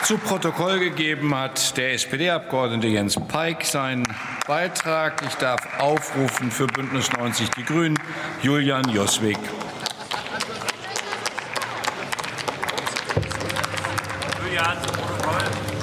Zu Protokoll gegeben hat der SPD-Abgeordnete Jens Peik seinen Beitrag. Ich darf aufrufen für Bündnis 90 Die Grünen Julian Joswig. Julian, zu Protokoll.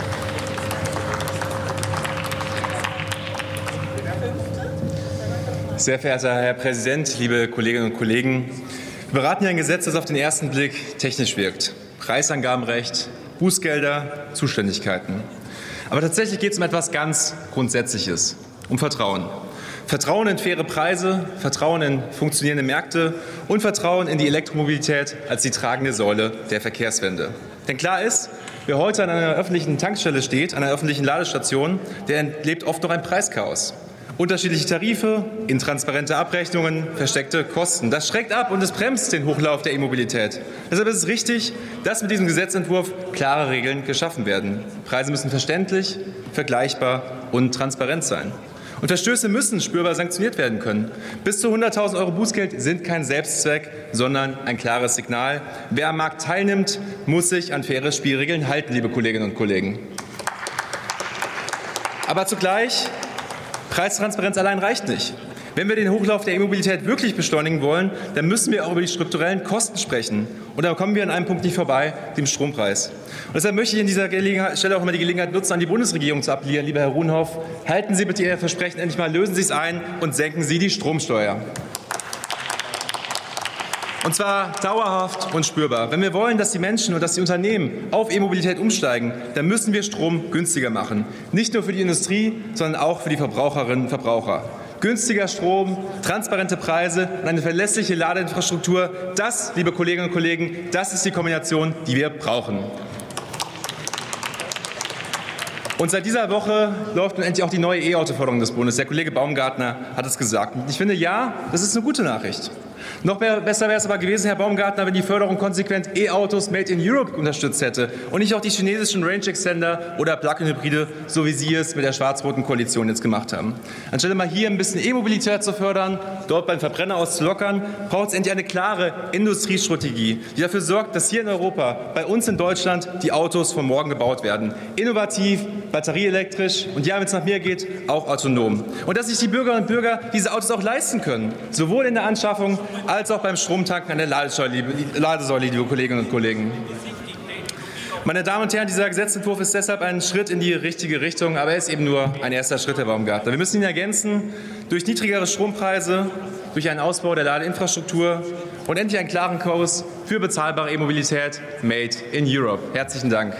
Sehr verehrter Herr Präsident, liebe Kolleginnen und Kollegen! Wir beraten hier ein Gesetz, das auf den ersten Blick technisch wirkt. Preisangabenrecht, Bußgelder, Zuständigkeiten. Aber tatsächlich geht es um etwas ganz Grundsätzliches, um Vertrauen. Vertrauen in faire Preise, Vertrauen in funktionierende Märkte und Vertrauen in die Elektromobilität als die tragende Säule der Verkehrswende. Denn klar ist, wer heute an einer öffentlichen Tankstelle steht, an einer öffentlichen Ladestation, der erlebt oft noch ein Preischaos. Unterschiedliche Tarife, intransparente Abrechnungen, versteckte Kosten. Das schreckt ab und es bremst den Hochlauf der E-Mobilität. Deshalb ist es richtig, dass mit diesem Gesetzentwurf klare Regeln geschaffen werden. Preise müssen verständlich, vergleichbar und transparent sein. Und Verstöße müssen spürbar sanktioniert werden können. Bis zu 100.000 € Bußgeld sind kein Selbstzweck, sondern ein klares Signal. Wer am Markt teilnimmt, muss sich an faire Spielregeln halten, liebe Kolleginnen und Kollegen. Aber zugleich, Preistransparenz allein reicht nicht. Wenn wir den Hochlauf der E-Mobilität wirklich beschleunigen wollen, dann müssen wir auch über die strukturellen Kosten sprechen. Und da kommen wir an einem Punkt nicht vorbei, dem Strompreis. Und deshalb möchte ich an dieser Stelle auch einmal die Gelegenheit nutzen, an die Bundesregierung zu appellieren. Lieber Herr Ruhnhoff, halten Sie bitte Ihr Versprechen endlich mal, lösen Sie es ein und senken Sie die Stromsteuer. Und zwar dauerhaft und spürbar. Wenn wir wollen, dass die Menschen und dass die Unternehmen auf E-Mobilität umsteigen, dann müssen wir Strom günstiger machen. Nicht nur für die Industrie, sondern auch für die Verbraucherinnen und Verbraucher. Günstiger Strom, transparente Preise und eine verlässliche Ladeinfrastruktur, das, liebe Kolleginnen und Kollegen, das ist die Kombination, die wir brauchen. Und seit dieser Woche läuft nun endlich auch die neue E-Auto-Förderung des Bundes. Der Kollege Baumgartner hat es gesagt. Und ich finde, ja, das ist eine gute Nachricht. Noch besser wäre es aber gewesen, Herr Baumgartner, wenn die Förderung konsequent E-Autos Made in Europe unterstützt hätte und nicht auch die chinesischen Range-Extender oder Plug-in-Hybride, so wie Sie es mit der schwarz-roten Koalition jetzt gemacht haben. Anstelle mal hier ein bisschen E-Mobilität zu fördern, dort beim Verbrenner auszulockern, braucht es endlich eine klare Industriestrategie, die dafür sorgt, dass hier in Europa, bei uns in Deutschland, die Autos von morgen gebaut werden. Innovativ, batterieelektrisch und ja, wenn es nach mir geht, auch autonom. Und dass sich die Bürgerinnen und Bürger diese Autos auch leisten können, sowohl in der Anschaffung als auch beim Stromtanken an der Ladesäule, liebe Kolleginnen und Kollegen. Meine Damen und Herren, dieser Gesetzentwurf ist deshalb ein Schritt in die richtige Richtung, aber er ist eben nur ein erster Schritt, Herr Baumgartner. Wir müssen ihn ergänzen durch niedrigere Strompreise, durch einen Ausbau der Ladeinfrastruktur und endlich einen klaren Kurs für bezahlbare E-Mobilität Made in Europe. Herzlichen Dank.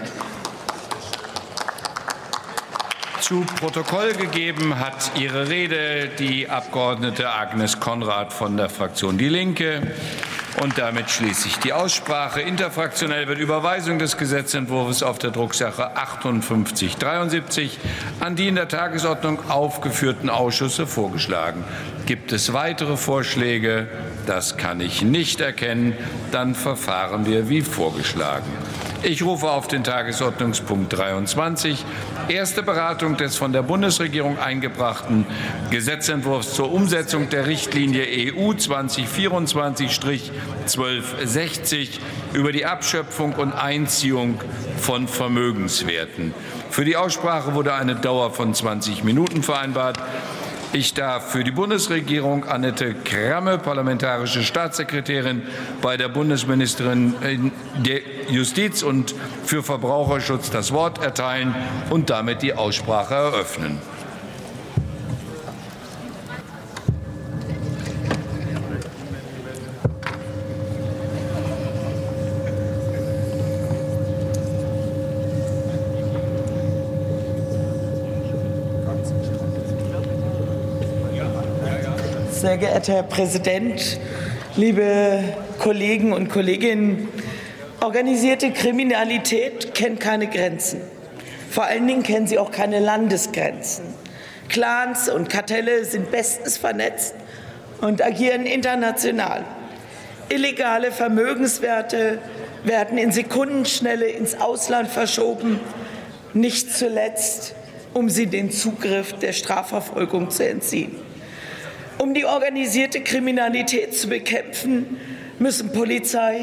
Zu Protokoll gegeben hat ihre Rede die Abgeordnete Agnes Konrad von der Fraktion Die Linke. Und damit schließe ich die Aussprache. Interfraktionell wird Überweisung des Gesetzentwurfs auf der Drucksache 5873 an die in der Tagesordnung aufgeführten Ausschüsse vorgeschlagen. Gibt es weitere Vorschläge? Das kann ich nicht erkennen. Dann verfahren wir wie vorgeschlagen. Ich rufe auf den Tagesordnungspunkt 23, erste Beratung des von der Bundesregierung eingebrachten Gesetzentwurfs zur Umsetzung der Richtlinie EU 2024/1260 über die Abschöpfung und Einziehung von Vermögenswerten. Für die Aussprache wurde eine Dauer von 20 Minuten vereinbart. Ich darf für die Bundesregierung Annette Kramme, parlamentarische Staatssekretärin bei der Bundesministerin der Justiz und für Verbraucherschutz, das Wort erteilen und damit die Aussprache eröffnen. Sehr geehrter Herr Präsident, liebe Kollegen und Kolleginnen! Organisierte Kriminalität kennt keine Grenzen. Vor allen Dingen kennen sie auch keine Landesgrenzen. Clans und Kartelle sind bestens vernetzt und agieren international. Illegale Vermögenswerte werden in Sekundenschnelle ins Ausland verschoben, nicht zuletzt, um sie den Zugriff der Strafverfolgung zu entziehen. Um die organisierte Kriminalität zu bekämpfen, müssen Polizei,